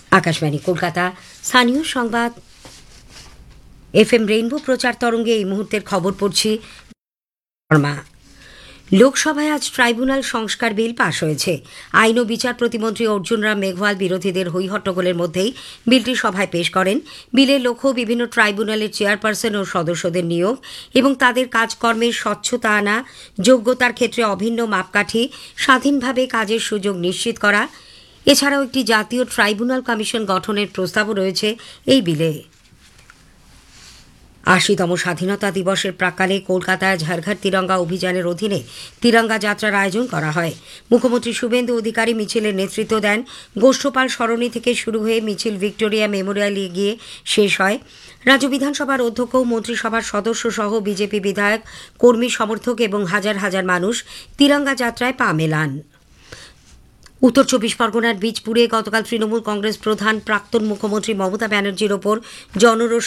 আকাশবাণী কলকাতা, স্থানীয় সংবাদ। FM rainbow প্রচার তরঙ্গে এই মুহূর্তের খবর পড়ছি শর্মা। লোকসভায় আজ ট্রাইব্যুনাল সংস্কার বিল পাশ হয়েছে। আইন ও বিচার প্রতিমন্ত্রী অর্জুন রাম মেঘওয়াল বিরোধীদের হইহট্টগোলের মধ্যেই বিলটি সভায় পেশ করেন। বিলের লক্ষ্য বিভিন্ন ট্রাইব্যুনালের চেয়ারপারসন ও সদস্যদের নিয়োগ এবং তাদের কাজকর্মের স্বচ্ছতা আনা, যোগ্যতার ক্ষেত্রে অভিন্ন মাপকাঠি, স্বাধীনভাবে কাজের সুযোগ নিশ্চিত করা। এছাড়াও একটি জাতীয় ট্রাইব্যুনাল কমিশন গঠনের প্রস্তাবও রয়েছে এই বিলে। ৮০তম স্বাধীনতা দিবসের প্রাক্কালে কলকাতায় ঝাড়ঘর তিরঙ্গা অভিযানের অধীনে তিরঙ্গা যাত্রার আয়োজন করা হয়। মুখ্যমন্ত্রী শুভেন্দু অধিকারী মিছিলের নেতৃত্ব দেন। গোষ্ঠপাল সরণি থেকে শুরু হয়ে মিছিল ভিক্টোরিয়া মেমোরিয়ালে গিয়ে শেষ হয়। রাজ্য বিধানসভার অধ্যক্ষ, মন্ত্রিসভার সদস্য সহ বিজেপি বিধায়ক, কর্মী সমর্থক এবং হাজার হাজার মানুষ তিরঙ্গা যাত্রায় পা মেলান। উত্তর ২৪ পরগনার বীজপুরে গতকাল তৃণমূল কংগ্রেস প্রধান প্রাক্তন মুখ্যমন্ত্রী মমতা ব্যানার্জির ওপর জনরোষ